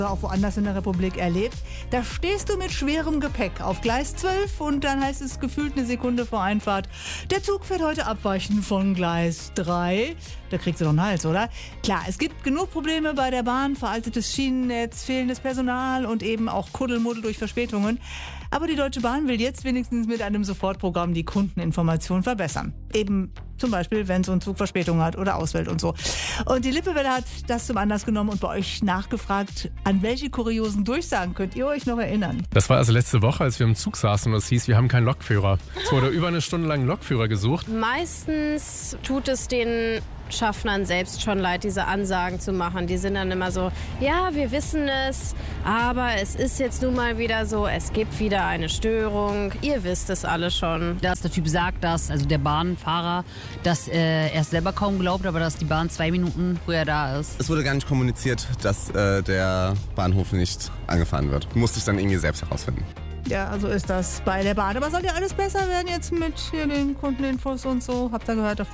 auch woanders in der Republik erlebt. Da stehst du mit schwerem Gepäck auf Gleis 12 und dann heißt es gefühlt eine Sekunde vor Einfahrt, der Zug wird heute abweichen von Gleis 3. Da kriegst du doch einen Hals, oder? Klar, es gibt genug Probleme bei der Bahn, veraltetes Schienennetz, fehlendes Personal und eben auch Kuddelmuddel durch Verspätungen. Aber die Deutsche Bahn will jetzt wenigstens mit einem Sofortprogramm die Kundeninformation verbessern. Eben zum Beispiel, wenn so ein Zug Verspätung hat oder ausfällt und so. Und die Lippewelle hat das zum Anlass genommen und bei euch nachgefragt, an welche kuriosen Durchsagen könnt ihr euch noch erinnern? Das war also letzte Woche, als wir im Zug saßen und es hieß, wir haben keinen Lokführer. Es wurde über eine Stunde lang einen Lokführer gesucht. Meistens tut es den Schaffnern selbst schon leid, diese Ansagen zu machen. Die sind dann immer so, ja, wir wissen es, aber es ist jetzt nun mal wieder so, es gibt wieder eine Störung. Ihr wisst es alle schon. Dass der Typ sagt, also der Bahnfahrer, dass er es selber kaum glaubt, aber dass die Bahn 2 Minuten früher da ist. Es wurde gar nicht kommuniziert, dass der Bahnhof nicht angefahren wird. Musste ich dann irgendwie selbst herausfinden. Ja, so ist das bei der Bahn. Aber soll ja alles besser werden jetzt mit hier den Kundeninfos und so? Habt ihr gehört auf